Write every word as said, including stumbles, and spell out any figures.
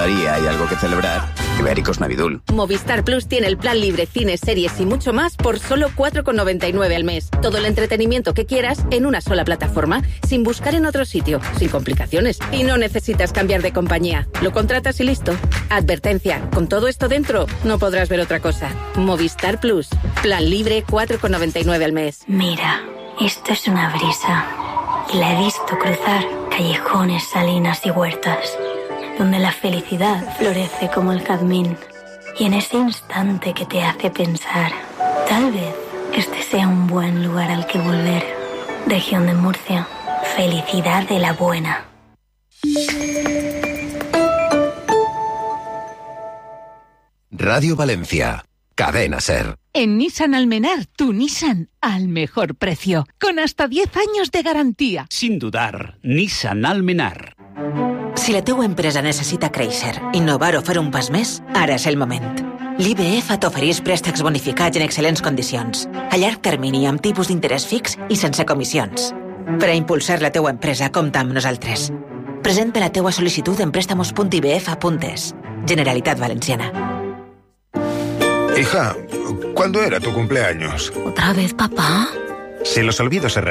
Todavía hay algo que celebrar. Ibéricos Navidul. Movistar Plus tiene el plan libre, cines, series y mucho más por solo cuatro con noventa y nueve al mes. Todo el entretenimiento que quieras en una sola plataforma, sin buscar en otro sitio, sin complicaciones. Y no necesitas cambiar de compañía. Lo contratas y listo. Advertencia, con todo esto dentro, no podrás ver otra cosa. Movistar Plus. Plan libre, cuatro con noventa y nueve al mes. Mira, esto es una brisa. Y la he visto cruzar callejones, salinas y huertas, donde la felicidad florece como el jazmín. Y en ese instante que te hace pensar, tal vez este sea un buen lugar al que volver. Región de Murcia, felicidad de la buena. Radio Valencia, Cadena SER. En Nissan Almenar, tu Nissan al mejor precio, con hasta diez años de garantía. Sin dudar, Nissan Almenar. Si la teua empresa necessita créixer, innovar o fer un pas més, ara és el moment. L'I B F t'ofereix préstecs bonificats en excel·lents condicions, a llarg termini amb tipus d'interès fix i sense comissions. Per a impulsar la teua empresa, compta amb nosaltres. Presenta la teua sol·licitud en préstamos punt i b f punt es. Generalitat Valenciana. Hija, ¿cuándo era tu cumpleaños? ¿Otra vez, papá? Si los olvidos se